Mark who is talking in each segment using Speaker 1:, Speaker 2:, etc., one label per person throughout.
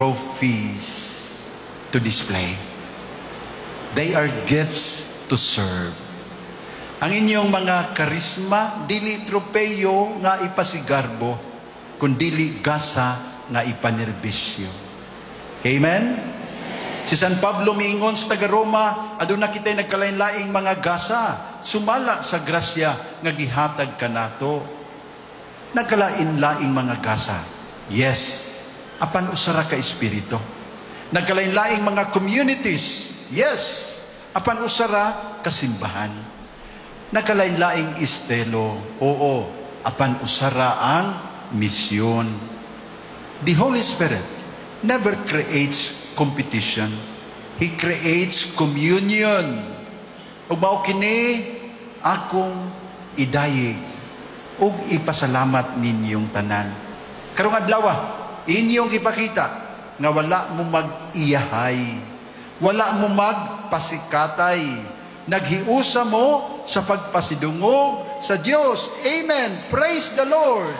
Speaker 1: trophies to display. They are gifts to serve. Ang inyong mga karisma, dili tropeyo nga ipasigarbo, kundili gasa nga ipanerbisyo. Amen? Si San Pablo miingon sa taga-Roma, aduna kita'y nagkalain-laing mga gasa, sumala sa grasya nga gihatag kanato. Nagkalain-laing mga gasa. Yes, apan usara ka espiritu. Nagkalain-laing mga communities. Yes, apan usara ka simbahan. Nagkalain-laing estelo. Oo, apan usara ang misyon. The Holy Spirit never creates competition. He creates communion. Ug mao kini akong idayig ug ipasalamat ninyong tanan. Karong adlaw inyong ipakita nga wala mo mag-iyahay, wala mo magpasikatay, naghiusa mo sa pagpasidungog sa Dios. Amen. Praise the Lord.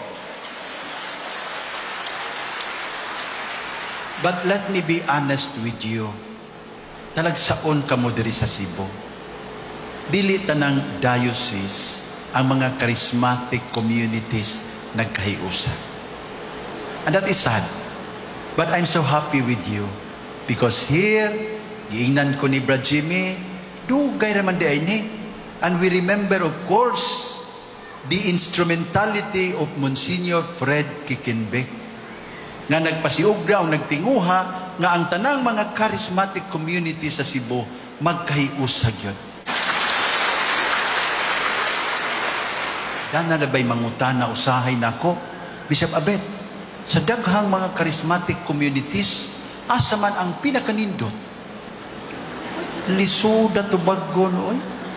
Speaker 1: But let me be honest with you. Talagsaon ka mo diri sa Cebu. Dili tanang diocese ang mga charismatic communities nagkahiusa. And that is sad. But I'm so happy with you. Because here, giingnan ko ni Brad Jimmy, dugay raman di ay ni. And we remember, of course, the instrumentality of Monsignor Fred Kikinbeck, nga nagpasiugra o nagtinguha nga ang tanang mga charismatic community sa Cebu magkahiusag yun. Yan na ba'y mangutana usahay na ako, Bishop Abet, sa daghang mga charismatic communities, asa man ang pinakanindot? Lisuda tubagon, oy.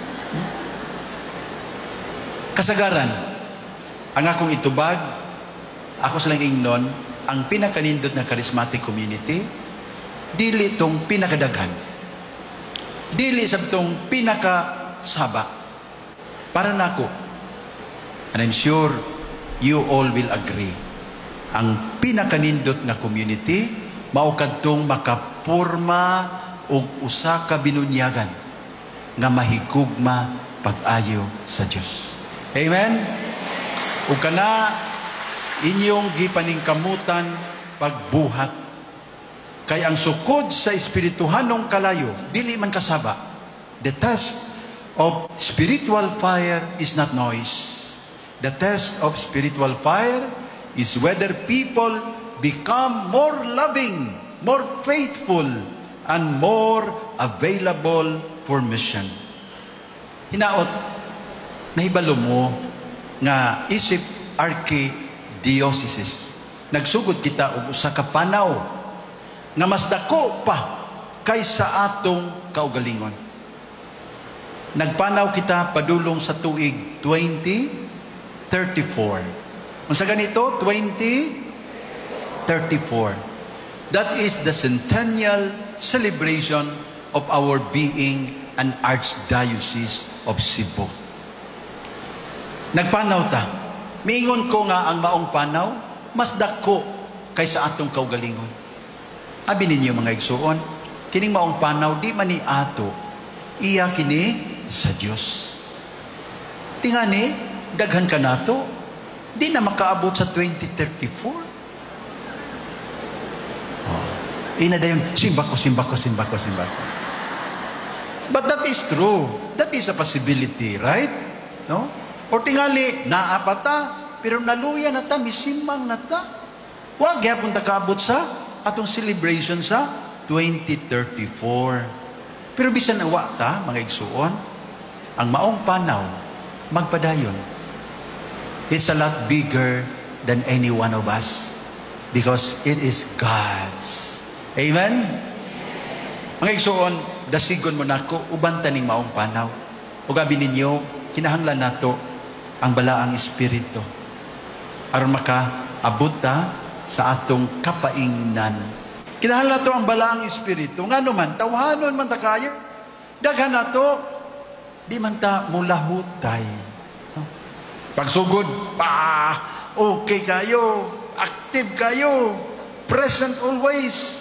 Speaker 1: Kasagaran, ang akong itubag, ako silang ingnon, ang pinakanindot na charismatic community, dili itong pinakadaghan. Dili sa itong pinakasaba. Para na ako, and I'm sure you all will agree, ang pinakanindot na community, maukadtong makapurma o usa ka binunyagan nga mahigugma pag-ayo sa Diyos. Amen? O kana, inyong gipaningkamutan pagbuhat. Kay ang sukod sa espirituhanong kalayo, dili man kasaba. The test of spiritual fire is not noise. The test of spiritual fire is whether people become more loving, more faithful, and more available for mission. Hinaot, nahibalo mo nga isip archdiocese. Nagsugod kita og usa ka panaw nga mas dako pa kaysa atong kaugalingon. Nagpanaw kita padulong sa tuig 2034. Unsa ganito? 2034. That is the centennial celebration of our being an Archdiocese of Cebu. Nagpanaw ta. Miingon ko nga ang maong panaw, mas dako kaysa atong kaugalingon. Abi ninyo mga igsuon, kining maong panaw, di man ni ato, iya kini sa Dios. Tingani, daghan ka nato, di na makaabot sa 2034. Ina dayon, simba ko. But that is true. That is a possibility, right? No? O tingali, naapata, pero naluya na ta, misimang na ta. Wag yapon ta kaabot sa atong celebration sa 2034. Pero bisan awa ta, mga igsuon, ang maong panaw, magpadayon. It's a lot bigger than any one of us because it is God's. Amen? Mga igsuon, dasigon mo nako, uban taning maong panaw. O gabi ninyo, kinahanglan nato ang balaang espiritu aron makaabot ta sa atong kapaingnan. Kinahanglan nato ang balaang espiritu. Ngano man, tawhanon man ta kayo. Daghan nato, di man ta mulahutay. No? Pagsugod, okay kayo, active kayo, present always.